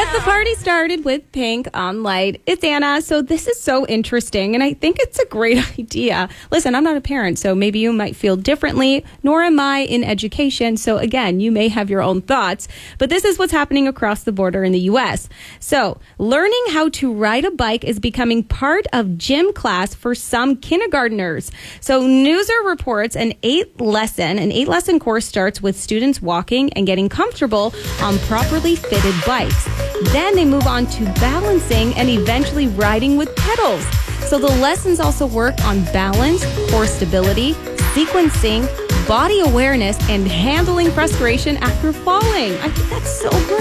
Get the party started with Pink on Light. It's Anna. So this is so interesting, and I think it's a great idea. Listen, I'm not a parent, so maybe you might feel differently, nor am I in education. So again, you may have your own thoughts, but this is what's happening across the border in the U.S. So learning how to ride a bike is becoming part of gym class for some kindergartners. So Newser reports an eight lesson course starts with students walking and getting comfortable on properly fitted bikes. Then they move on to balancing and eventually riding with pedals. So the lessons also work on balance, core stability, sequencing, body awareness, and handling frustration after falling. I think that's so great.